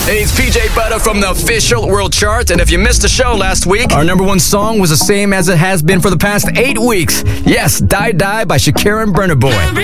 Hey, it's PJ Butter from the official World Chart. And if you missed the show last week, our number one song was the same as it has been for the past 8 weeks. Yes, Die Die by Shakira and Burna Boy.